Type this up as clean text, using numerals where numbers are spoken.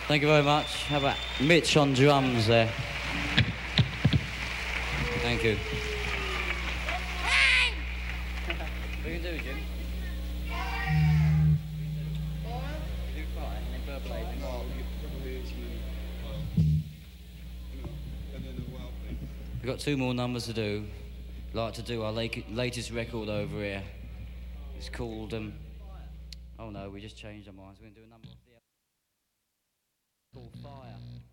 Thank you very much. How about Mitch on drums there? Thank you. What are you going to do, Jim? Do five and then verbalize and we've got two more numbers to do. Like to do our latest record over here. It's called, oh no, we just changed our minds. We're going to do a number off the album called Fire.